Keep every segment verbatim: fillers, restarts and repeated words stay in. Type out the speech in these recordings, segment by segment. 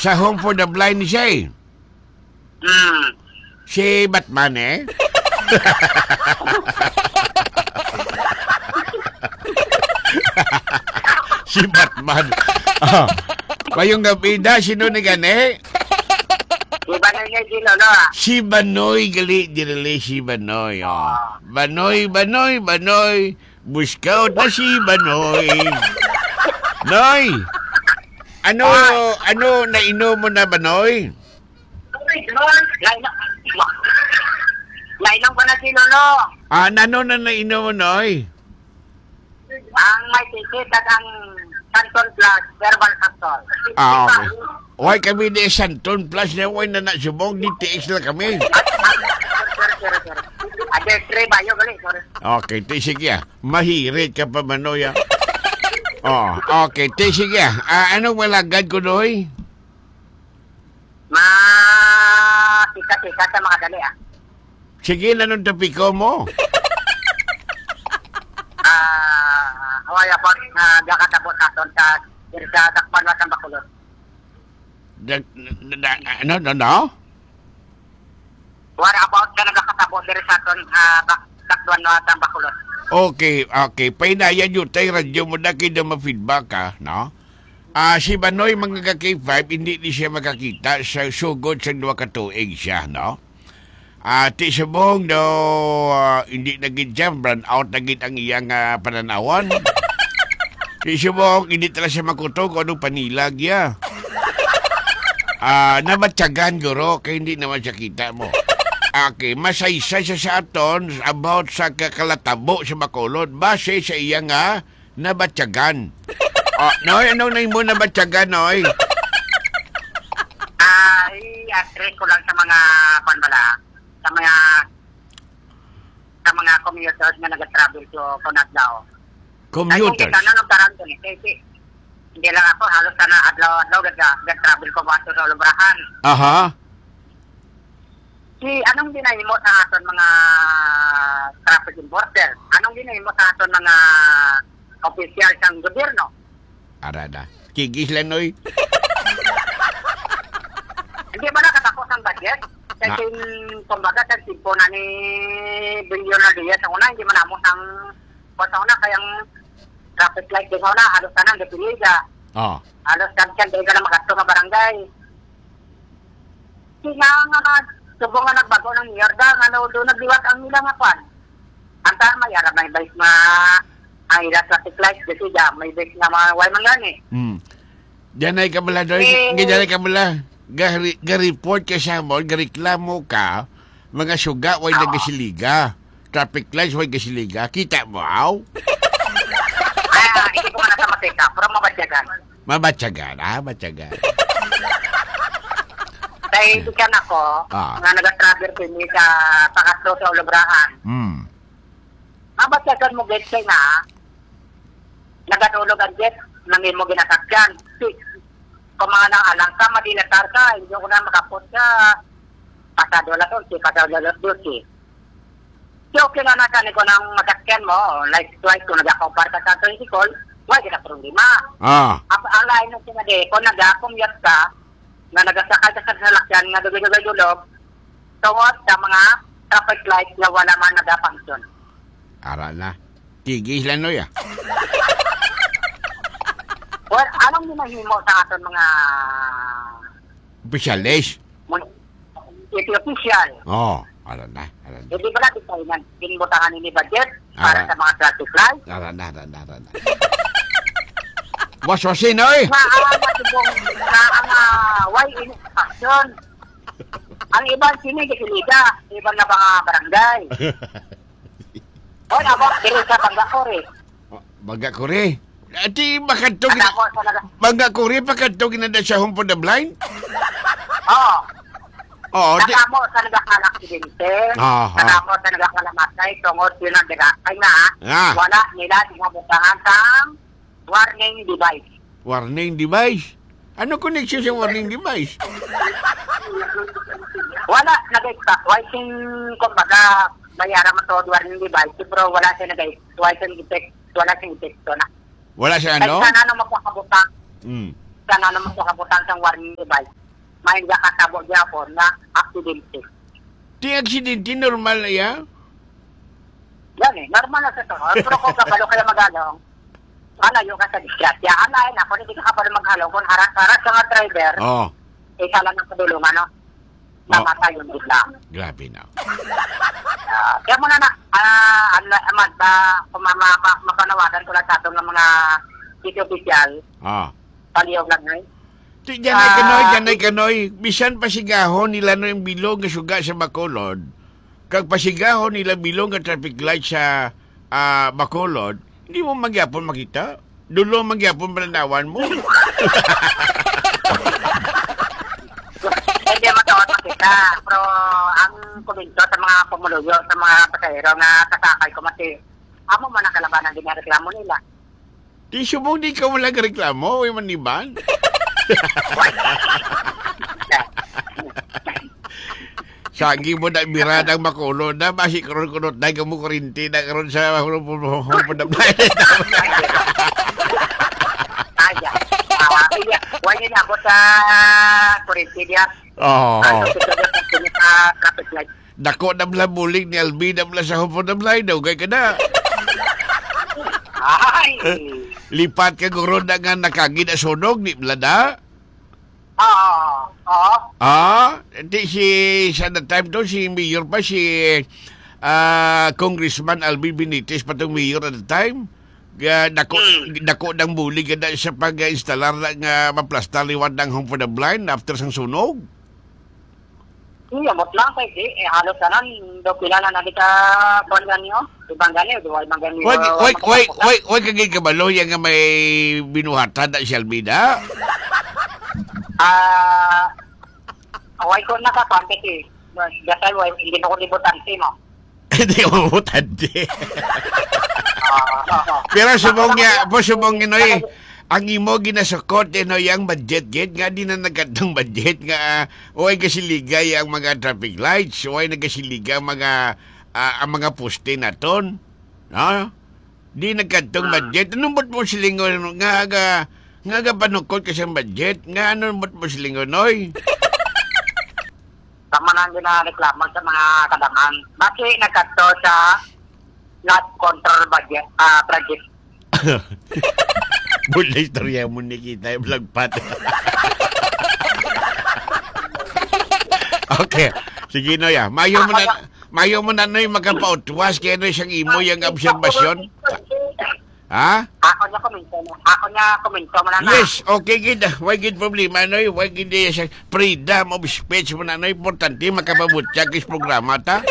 sa Home for the Blind siya eh. Hmm. Si Batman eh. Si Batman. Oh. Payong gabi da, sino ni gani? Si Banoy nga si Lolo ah. Si Banoy, gali, dirili si Banoy. Oh. Banoy, Banoy, Banoy. Buskaw na si Banoy. Noy! Ano, ano, nainom mo na, Banoy? Lainang. Lainang pa na si Lolo. Ah, nano na nainom mo, Noy? Ang may tisit at ang Santon Plus, verbal factor. Ah, okay. Huwag kami ni Santon Plus na huwag na nasubong, D T X lang kami. Sorry, sorry, sorry. Ate, tre bayo gali, sorry. Okay, te, sige ah. Mahirit ka pa, Manoy ah. Oh, okay, te, sige ah. Ah, anong malagad ko, Noy? Ma... Tika-tika sa mga dali ah. Sige, nanong tapiko mo? Ah... Hawaii po, uh, gakatabot natin sa sa Dakpan Watang Bakulot. Da, da, da, ano, ano, ano? Wala about ka nagkakatabo diri sa aton uh, Dakpan Watang Bakulot. Okay, okay. Painayan yun tayo, radyo mo na kayo na ma-feedback ka, no? Ah, si Banoy, mga K five, hindi di siya makakita sa sugod sa dua katuig siya, no? Ah, ti subong do, uh, hindi naging jam, run out naging ang iyang uh, pananawan. Ti subong, hindi tala siya makutog o anong panilag, ya. Ah, namatyagan, guro, kaya hindi naman siya kita mo. Okay, masaysay siya sa aton about sa kakalatabo sa Bacolod base sa iyang nga nabatyagan. Oh, Noy, anong nang mo nabatyagan, Noy? Ay, address ko lang sa mga panbala, sa mga sa mga commuters na nag-travel to Conadao. Commuters? Ay, kung kita na nung taranto ni Kasi, hindi lang ako, halos sana adlaw-adlaw nag-travel ko ba sa Lubrahan. Aha. Si, anong ginahimo sa aton mga traffic enforcer? Anong ginahimo sa aton mga opisyal sa gobyerno? Arada. Kigis lang, Noy. Hindi ba nakatapos ang budget? Kasi, kumbaga, sa tipo na ni Billion na Diaz sa una, hindi man amo ang sa una, kayang traffic light din sa una, halos ka nang depiliga. Oh. Halos ka nang dahil ka na magasto ng barangay. Kaya nga nga, subong nga nagbago ng miyarda, nga no, doon nagliwat ang nila nga pan. Ang tama, yara may base nga, ang ila traffic light, kasi ya, may base nga mga way mangani. Hmm. Diyan ay kamala, Noy. Eh, Diyan ay kamala. Ga-report ka sa mo, ga-reklamo ka, mga suga, way Oo. nagasiliga. Traffic lights, way nagasiliga. Kita mo, aw? Ay, ah, hindi ko nga nasa matika, pero mabadyagan. Mabatyagan, ah, batyagan. Kaya ikan ako, Ah. nga nag-travel ko ni sa Pakaslo sa Ulubrahan. Hmm. Mabadyagan mo, get say nga, nagatulog ang jet, nangin mo ginasakyan. Si, kung mga nang alang ka, madilatar ka, hindi ko na makapot ka, pasado lang to, si pasado lang to, si. Si okay nga nakani ko ng masakyan mo, like twice kung nag-acompar ka sa tricycle, wala kita problema. Ah. Ang ang lain ng sinade, kung nag-acompar ka, na nagasakay ka sa salakyan, nga dugay-dugay-dulog, tungod sa mga traffic lights na wala man nag-function. Ara na. Kigis lang, Noy, ah. Well, anong minahimo sa aton mga Opisyalis. city official? Oh, ara na, ara na. Hindi ba natin tayo nang pinibutahan ni budget para Ah. sa mga traffic lights? Ara na, ara na, ara na. Was-wasin, Noy! Na ang matubong na ang uh, why in action. Ang ibang sinigiliga, ibang na mga barangay. O, nabok, dili sa Panggakore. Baga kuri. Ati makatog At ako sa naga... Baga kuri pakatog na da sa Home for the Blind? Oo. Oo, di. Nakamo sa nagakalang-aksidente. Aha. Nakamo sa nagakalamatay. Tungod yun ang nagakay na. Ah. Wala nila dinabutahan sa warning device. Warning device. Ano connection sa warning device? Wala nag-stop. Why sing, kumbaga, bayaran mo to warning device. Pero wala siya nag-stop. Why sing effect. Wala sing effect to na. Wala sa Kahit ano? sana na magpakabutang. Hmm. Sana na magpakabutang sa warning device. may nakatabo gyapon na aksidente. Di aksidente, normal na ya? Yan eh, normal na sa to. Pero kung kabalo kaya magalong, malayo ka sa disgrasya. Alay na, kung hindi ka pa rin maghalong, kung haras-haras ka nga driver, Oh, isa lang ang padulungan, no? Namatay yung bigla. grabe na. Ah, kaya muna na, ah, uh, Amad, uh, kung ma- ma- ma- mapanawagan ko lang sa itong mga city official, Ah. paliyog lang eh. Di, janay kanoy, janay kanoy. Bisan pasigahon nila no yung bilog nga suga sa Bacolod. Kag pasigahon nila bilog nga traffic light sa ah, Bacolod, hindi mo magyapon makita. Dulo magyapon malanawan mo. Hindi matawad makita, pero ang komento sa mga pumuluyo, sa mga pasahero na kasakay ko, kasi amo man ang kalabanan din ang reklamo nila. Di subong di ka wala reklamo, way maniban. Sagi mo na miradang Bacolod na basi karon kunot na kamo kurinti na karon sa humpadamlay. Aja. Ah, iya, wala na ako sa Corintia. Oh. Ano sa traffic light. Dako na bla bulig ni Albi na bla sa humpadamlay daw kay kada. Ay. Lipat ka guro na nga nakagid na sunog ni blada. Oo. Oo. Ah, di si sa that time to si mayor pa si ah, Congressman Albi Benitez pa tong mayor at the time. Ga dako dako nang bulig kada sa pag-instalar na nga maplastar liwat ng home for the blind after sang sunog. Iya, mot lang kay di eh halos tanan do pila na nadi ka kuan niyo. Ibang gani, do ibang gani. Wag wag wag wag wag kagay kabalo yang nga may binuhatan da si Albida. Ah, away ko na ka pante Dasal way hindi ko libutan si mo. Hindi ko mutante. Ah, Pero subong niya, po subong niya, noy, ang imo ginasukot, eh, no, yung budget gate, nga di na nagkatang budget, nga, uh, uway kasiligay ang mga traffic lights, uway nagkasiliga ang mga, uh, ang mga poste na ton, no? Di nagkatang budget. Anong ba't mo silingon, nga, nga, nga, nga, panukot ka sa budget, nga, anong ba't mo silingon, noy? Tama na ginareklamo sa mga kadaman. Bakit nagkato sa not control budget, ah, project? Mula istorya mo Nikita, yung vlogpat. Okay. Sige, no, ya. Mayo mo na, mayo mo na, no, yung magkapautwas, kaya no, siyang imo yung observasyon. Ha? Ako niya komento mo. Ako niya komento mo na na. Yes, okay, gid. Why gid problema, no? Why gid siya freedom of speech mo na, no? Importante, makapabutya kis programa, ta?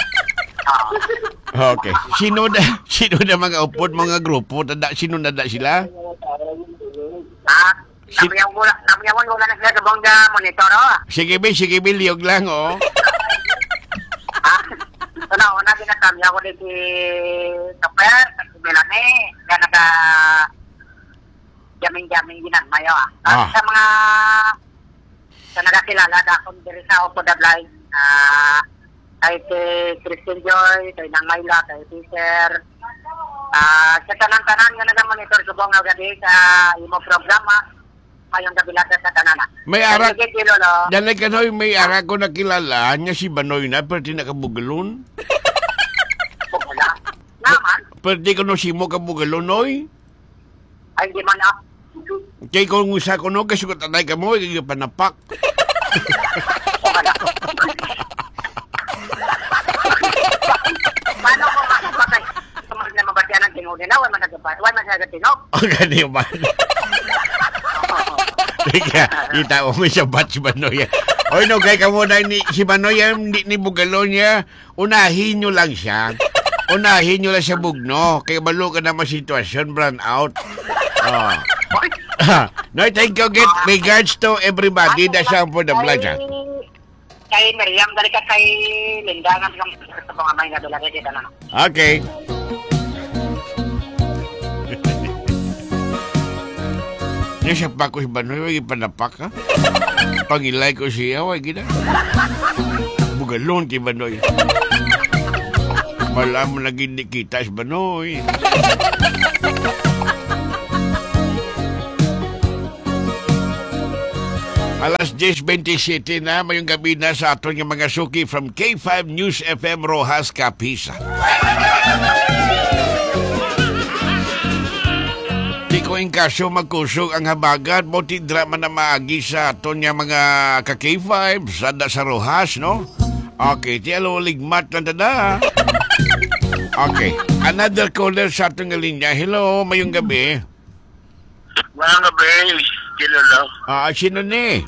Okay. Sino na, sino na mga upod, mga grupo, tada, sino na da sila? Ah, sabi yung wala, sabi yung wala na sila sa bongga monitor, oh. Sige, be, sige, be, liyog lang, oh. Ah, so na, una ginasami ako din si Topper, si Melanie, na naka jaming-jaming ginanmayo, ah. Ah. Sa mga sa nagakilala na akong diri sa Opo Dablay, ah, kay si Christian Joy, kay Nang Mayla, kay Peter, ah, sa tanan-tanan nga nagamonitor subong nga gabi sa imo programa, mayong gabilata sa tanan. May ara, Kay Gigi Lolo, dala ka no, may ara ko nakilala niya si Banoy na, pero di nakabugalon. wala. Naman, Pero di ko no si mo kabugalon, noy. ay di man ah. Kaya kung usa ko no, kasi ko tanay ka mo, ikigil panapak. Wala. Paano ko makapagay? Sumunod na mabasya ng tinuli na, wala nagabay, wala nagatinog. O gani ba? Teka, kita mo may sabat si Banoy. Oy, no, kaya ka muna ni, si Banoy, ni, ni bugalon niya, unahin nyo lang siya. Unahin nyo lang siya bugno. Kaya balo ka naman sitwasyon, brand out. Oh. No, thank you, get regards to everybody that's up for the vlog, ha? Kay Miriam, dali ka kay Linda, nga yung sa mga may nga dala dito na. Okay. Niya siya pa ko si Banoy, wag ipanapak, ha? Pangilay ko siya, wag gina. Bugalon kay Banoy. Wala mo naging kita si Banoy. Alas diyes twenty-seven na, mayong gabi na sa aton nga mga suki from K five News F M Rojas, Kapisa. Di ko in kaso magkusog ang habagat, mo drama na maagi sa aton nga mga ka-K five sa, sa Rojas, no? Okay, tiyalo ligmat na tada. Okay, another caller sa aton nga linya. Hello, mayong gabi. Mga gabi, Kilolo. Ah, sino ni?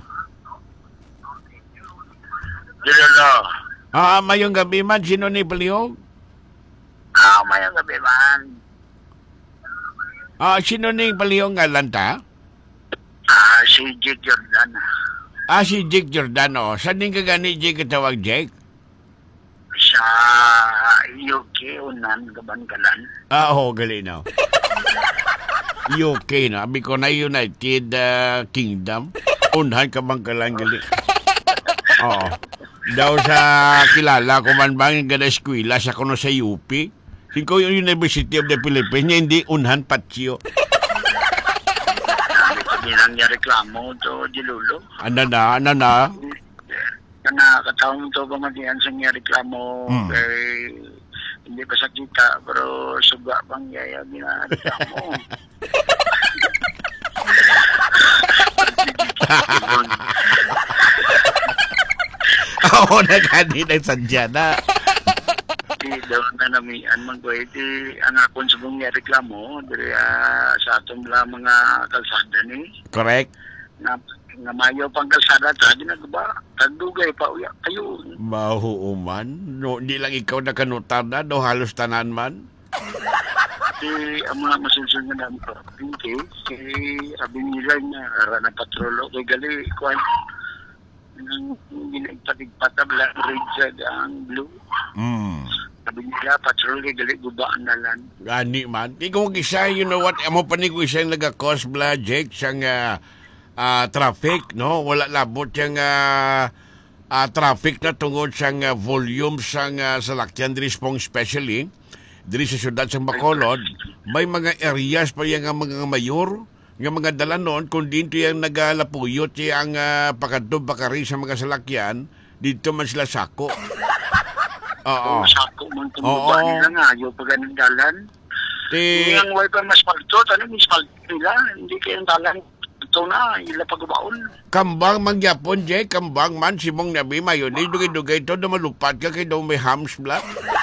Kilolo. Ah, mayong gabi man, sino ni Paliog? Ah, mga gabi man. Ah, sino ni Paliog nga lanta? Ah, si Jake Jordan. Ah, si Jake Giordano. Saan din ka gani, Jake, katawag Jake? Sa U K, unan, kaban-kalan. Ah, oo, gali na. U K na. Abi ko na United uh, Kingdom. Unhan ka bang kalang gali? Oo. Daw sa kilala ko man bang gana eskwela sa kuno sa U P. Singko yung University of the Philippines, hindi unhan patsyo. Sabi ko din ang reklamo to, Dilulo. Ano na, ano na? Kana kataon to ba madiyan sa niya reklamo Hmm. kay hindi pa sa kita pero suga bang yaya ginareklamo. Oo, nagani ng sadya na. Di daw na namian man ko iti ang akon sa mga reklamo diri ah, sa aton la mga kalsada ni Correct? na nga mayo pang kalsada ta ginagawa tagdugay pa uya kayo. Mahuuman. No, di lang ikaw nakanutar na, no, halos tanan man. Di ang mga masusunod nga namin ko pinti kay abi nila nga ara na patrolo kay gali kwan nang ginagpatigpata black red sad ang blue. Hmm. Sabi nila, patrol kay gali gubaan na lang. Gani man. Ikaw isa, you know what, amo pa ni ko isa yung nag-cause bla, Jake, siyang uh, uh, traffic, no? Wala labot siyang uh, uh, traffic na tungod siyang uh, volume siyang uh, salakyan diri pong specially, diri sa syudad sa Bacolod, may mga areas pa yung mga mayor, nga mga dalanon, kung dito yung nagalapuyot yung uh, pakadto bakari sa mga salakyan, dito man sila sako. Oo. Kung sako man Oo. tumubaan nila nga, yung paganing dalan. Ti, Yung way pa mas palto, ano, mas palto nila, hindi kayang dalan. Ito na, ila pagbaon. kambang mangyapon, Jay, kambang man, si mong nabi, mayo, di dugay-dugay to, na malupat ka, kay daw may hams black.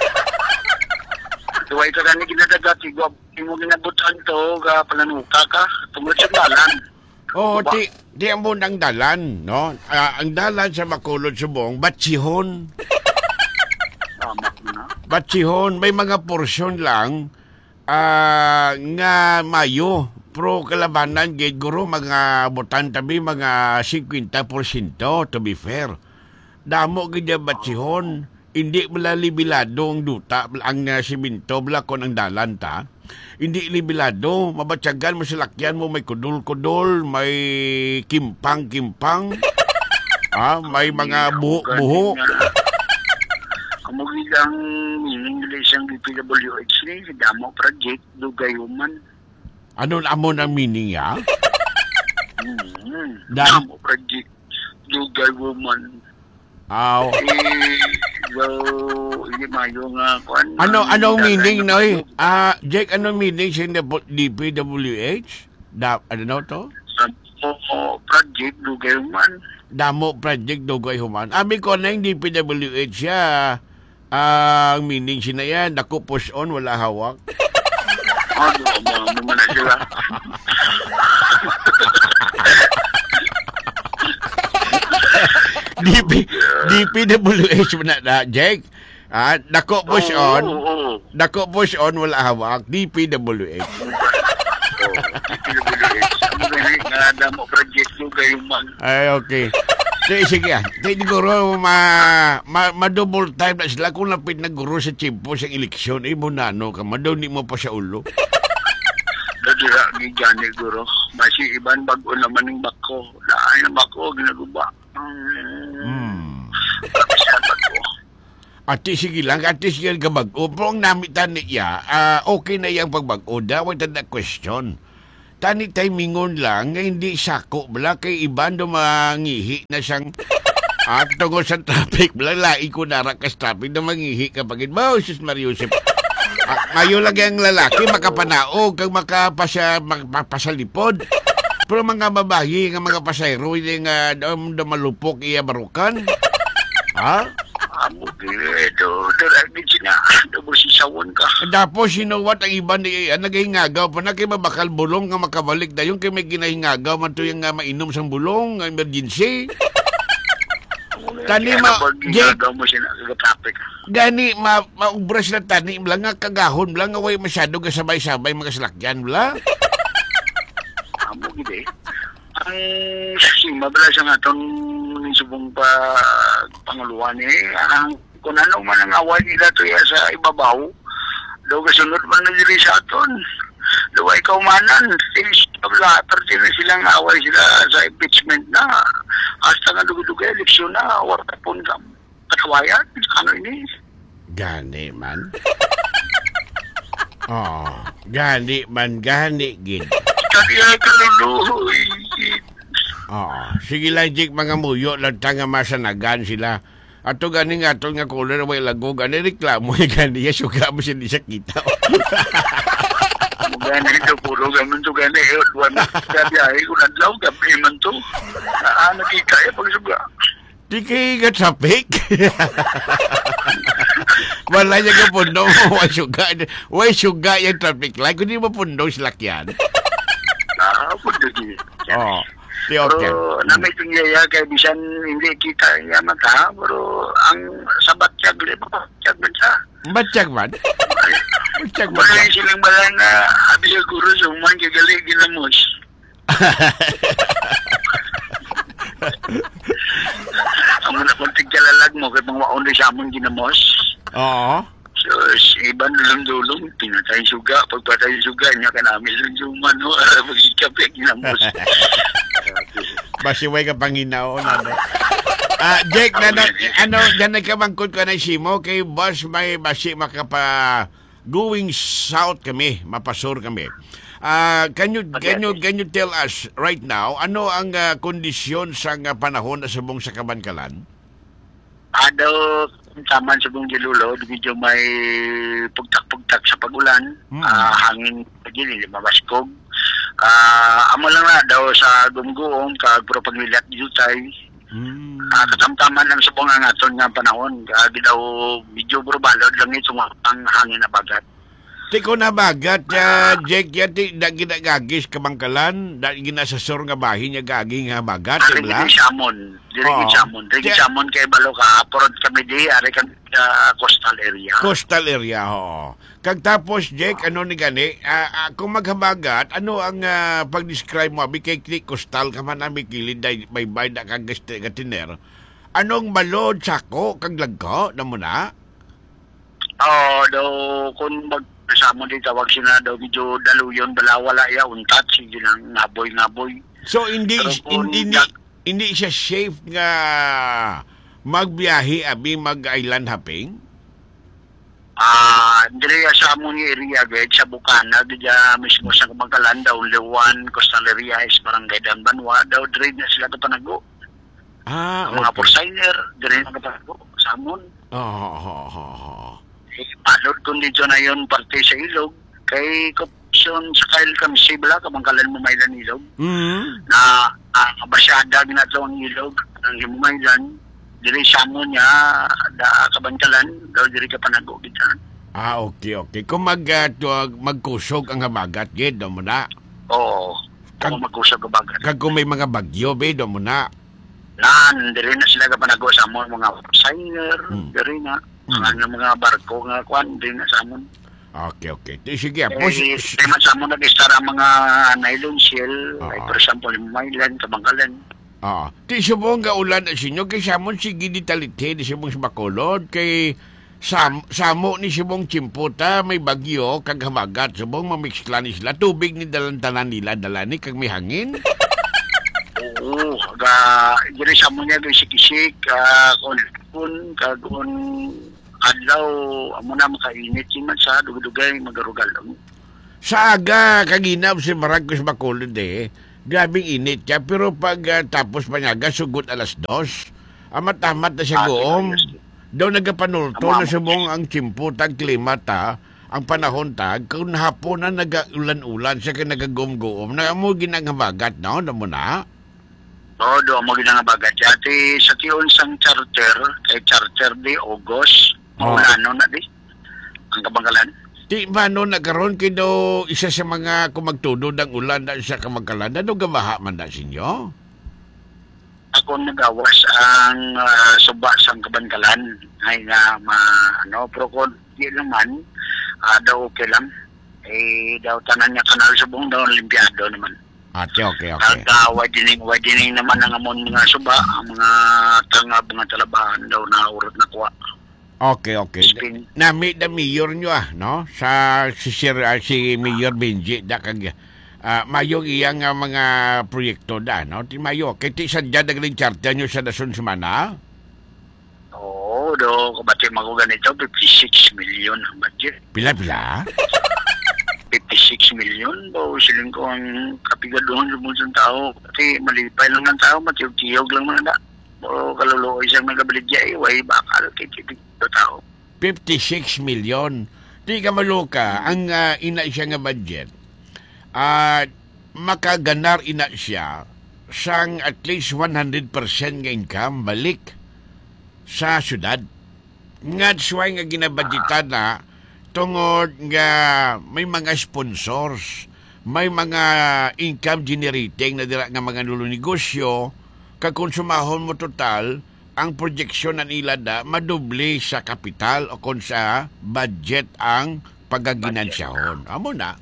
Way ka gani ginadagat, igwa, mo ginabutan to, ga palanuka ka, tungod sa dalan. Oo, Ba- ti, ti ang munang dalan, no? Ah, ang dalan sa Bacolod, Subong, batsihon. Tama ko na. Batsihon, may mga porsyon lang, ah, nga mayo, pro kalabanan, gate guro, mga butan tabi, mga fifty percent to be fair. Damo gid batsihon. Hindi mula libilado ang duta, ang uh, siminto, blakon ang dalan ta. Hindi libilado, mabatsagan mo sa lakyan mo, may kudul-kudul, may kimpang-kimpang, ah, may mga buho-buho. Kamugid ang meaning nila isang D P W H ni, si Damo Project, Dugay Human. Ano namon ang meaning, ya? Hmm. Dam- Damo Project, Dugay Woman. Aw. Eh, so, hindi mayo nga kuan. Ano, anong meaning, noy? Ah, Jake, anong meaning sa D P W H? Da, ano to? Damo Project, Dugay Human. Damo Project Dugay Human. Abi ko na yung D P W H siya. Ah, ang meaning siya na yan, naku push on, wala hawak. Ano, mga mga na sila. D P, D P W H mo na na, Jake. Ah, nako push Oo, on, oo, oo. nako push on, wala hawak. D P W H. Oh, D P W H. Ano gani nga Damo Project, Dugay Human. Ay, okay. Sige, sige. Sige, siguro, ma, ma, ma-double time na sila kung lapit na guro sa chimpo sa eleksyon. Eh, munano ka, madawin mo pa sa ulo. Dadira ni Johnny Guro. Basi iban bago naman ng bako. Laay ng bako, ginaguba. Hmm. Sa bako. Ati, sige lang. Ati, sige ka bago. Pero ang namitan niya, ah, okay na yung pagbag-o. Dawag na question. Tani tay mingon lang nga hindi sako bala kay iban do mangihi na siyang at tungkol sa traffic bala lai ko nara ka traffic na mangihi ka pagid ba sus Mariusip. Ah, ngayon lang ang lalaki makapanaog kag makapasa mapasalipod. Pero mga babayi nga mga pasayro hindi nga um, malupok iya barukan. Ha? Amo gini, do, daragin sina, do mo sisawon ka. Tapos, you know what, ang iba ni, uh, nagahingagaw pa na kay mabakal bulong nga makabalik dayon kay may ginahingagaw man to yung uh, mainom sang bulong, nga emergency. Tani ma, Jake, mo sina, traffic. gani, ma, maubras na tani, lang nga kagahon, lang nga way masyado kasabay-sabay mga salakyan, bla. Amo gini, ang si mabala siya nga itong subong pa panguluan eh, ang kung ano man ang away nila to ya sa ibabaw, daw kasunod man na diri sa aton. Daw ay kaumanan, sila, pero silang away sila sa impeachment na, hasta nga dugo-dugo eleksyon na, warta po na katawayan, ano ini? Gani man. Oh, gani man, gani, gid. Kaya kaluluhoy. Oo. Sige lang, Jake, mga muyo, lang tanga masanagan sila. Ato gani nga, ato nga kulay na may lago, gani reklamo, gani, yasuga mo siya di siya kita. Gani ito, puro gaman to, gani, ewan, gabi ay, kung adlaw, gabi man to. Ah, nakita eh, pagsuga. Di kayo nga traffic. Wala niya ka pundo mo, way suga, way suga yung traffic light, kundi mo pundo silakyan. Ah, pundo di. Oo. Pero namay tungyaya kay bisan hindi kita niya mata, pero ang sabat siya, gali pa siya siya. Batsyag man? Batsyag man Wala siya? silang balang na abi sa guru suman kay gali ginamos. Ang muna kong tigkalalag mo kay pang waon sa amon ginamos. Oo. So, si iban dulong-dulong, pinatay suga. Pagpatay suga, niya ka namin yung suman, no? Magkikapit ginamos. Basi way ka panginaon, ano? Ah, Jake, na, na, ano, dyan nagkamangkot ka na simo, kay boss may basi makapa going south kami, mapasur kami. Ah, can you, can you, can you tell us right now, ano ang uh, kondisyon sa uh, panahon na subong sa Kabankalan? Ado, taman sa buong gilulo, medyo may pugtak-pugtak sa pagulan, Hmm. ah, hangin pagin, hindi mabaskog. Ah, amo lang na daw sa gumguong, kag puro paglilat jutay. Hmm. Ah, katamtaman lang sa buong nga aton nga panahon, kag daw medyo brubalod lang itong ang hangin na bagat. Ti ko na bagat, uh, Jake, yan ti da ginagagis Kabangkalan, da ginasasor nga bahin niya gaging nga bagat, Ari ibla? gid samon, diri Oo. gid samon, diri gid Kaya- samon kay balo ka, porod kami di ari kan sa coastal area. Coastal area, oo. Kag tapos, Jake, ano ni gani, ah, ah, kung maghabagat, ano ang ah, pag-describe mo, abi kay kay coastal ka man ami kilid, day, may bay na kag gasti- gatiner, anong balod, sako, kag lagko, na mo na? Oo, daw kung mag kasama di tawag sila daw medyo daluyon bala wala ya untat sige lang ngaboy-ngaboy. So, hindi, Pero kung hindi, hindi, jag- hindi siya safe nga magbiyahe, abi mag-island hopping? Ah, diri sa among area gayud sa Bukana di ja mismo sa Kabangkalan daw Lewan, Coastal area is barangay Banwa daw diri na sila kapanago. Ah, Ang mga okay. porsigner diri na kapanago sa amon. Oo, oo, oo, oo. Eh, palod kung dito na yon parte sa ilog kay kopsyon sa kail kami sibla Kabangkalan mo mailan ilog Mm. na uh, basyada ginato ang ilog ang himumaylan diri sa amon niya da Kabangkalan daw diri ka panago kita. Ah, okay, okay. Kung mag, uh, tuwag- magkusog ang habagat, gid, do mo na. Oo. Kag- Kung magkusog ka bagat. Kag kung may mga bagyo, be, do mo na. Lan, diri na sila ka panago sa amon mga signer, Hmm. diri na. Hmm. Mga mga barko nga kwan, diri na sa amon. Okay, okay. Di, sige, Eh, pos, diri man sa amon nag-istar ang mga nylon shell, Oo. like for example, Maylan, Kabangkalan. ah, di subong nga ulan na sinyo, kay samon sige di talite, di subong sa Bacolod, kay sam, samo ni subong Chimputa, may bagyo, kag habagat, subong mamixla ni sila, tubig ni dalantanan nila, dalani, kag may hangin. Oo, ga diri sa amon niya gisik-gisik, ah, kun kun kagун adlaw amo na makainit man sa dugdugay magarugal lang. Sa aga, kaginap si Marcos Bacolod eh. Grabing init siya. Pero pag ah, tapos pa niya, sugot alas dos. Amat-amat na siya Ah, goom. sige, Daw nagapanulto Amo, na amo. subong ang tsimpo, tag klima ta, ang panahon tag, kung hapon na nagaulan-ulan siya kaya nagagom-goom. Na mo ginanghabagat, no? Na mo na? Oo, doon mo ginangabagat. Dati sa tiyon sang charter, kay charter di August, Oh. maulano na di. Ang kabanggalan. Di ba no, nagkaroon kayo isa sa mga kumagtudod ang ulan na siya kamagkalan, ano gamaha man na sinyo? Ako nagawas ang ah, suba sang kabanggalan. Ay nga, ma, ano, pero kung di naman, ah, daw okay lang. Eh, daw tanan niya kanal subong daw olimpiado naman. Ate, okay, okay. Kaya widening, widening naman ang amon mga suba, ang mga tangab, mga talabahan daw na urot na kuha. Okay, okay. Spin. Nami da mayor nyo ah, no? Sa si, Sir, ah, si Mayor Benji, da kag ah, mayong iyang ah, mga proyekto da, no? Ti mayo, kay ti sadya nagling charter nyo sa dasun sumana? Oo, do, kabati mago ganito, fifty-six million ang budget. Pila-pila? fifty-six million, daw siling ko ang kapigaduhan sa mga tao. Kasi malipay lang ng tao, matiyog-tiyog lang mga na. O kaluluoy siyang nagabaligya, eh, way bakal, kay titig sa tao. fifty-six million. Di ka maluka, ang ah, ina siya nga budget, at makaganar ina siya sang at least one hundred percent nga income balik sa syudad. Nga suway nga ginabudgetan na tungod nga may mga sponsors, may mga income generating na dira nga mga nulo negosyo, kakonsumahon mo total, ang projection ng ila da madoble sa kapital o kung sa budget ang pagaginansyahon. Amo na.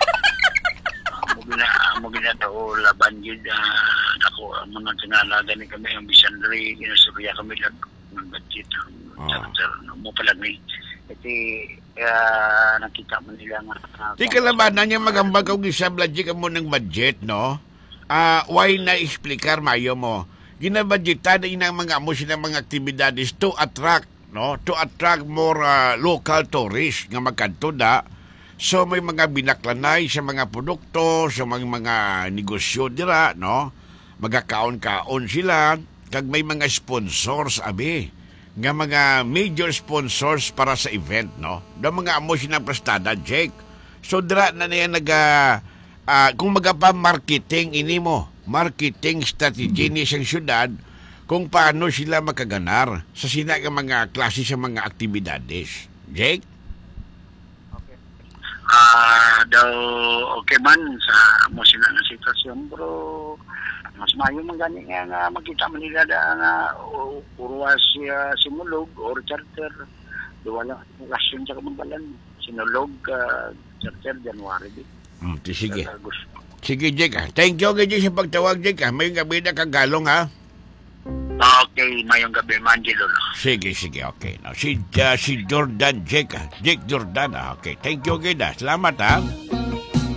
Amo gina, amo gina daw laban yun, ah, ako, ang mga tinalaga ni kami, ang bisan rin, ginasuriya kami lang ng budget. Ah. Charter, no, mo pala ni. Kasi, ah, nakita mo nila nga. ah, Di kalabanan niya magambag kung isabladji ka mo ng budget, no? Ah, why na explicar mayo mo? Ginabudgetan na inang mga amo sila mga aktibidades to attract, no? To attract more ah, local tourists nga magkanto da. So may mga binaklanay sa mga produkto, sa mga mga negosyo dira, no? Magakaon-kaon sila, kag may mga sponsors abi nga mga major sponsors para sa event, no? Da mga amo sila prestada, Jake. So dira na niya naga ah, kung magapa marketing ini mo, marketing strategy ni siyang syudad kung paano sila makaganar sa sina nga mga klase sa mga aktibidades. Jake? Ah, daw okay man sa mo sila na sitwasyon, pero mas mayo man gani nga nga makita man nila da nga uh, urwas siya simulog or charter do wala relasyon sa kamangbalan sinulog uh, charter January di. Hmm, ti sige. Sa Agosto. Sige, Jake. ah. Thank you kay Jake sa pagtawag, Jake. ah. May gabi na kagalong, ha? Okay, mayong gabi man di lolo. Sige, sige. Okay. Now, si, ah, si Jordan Jake. ah. Jake Jordan. ah. Okay. Thank you, kay da. Salamat, ha?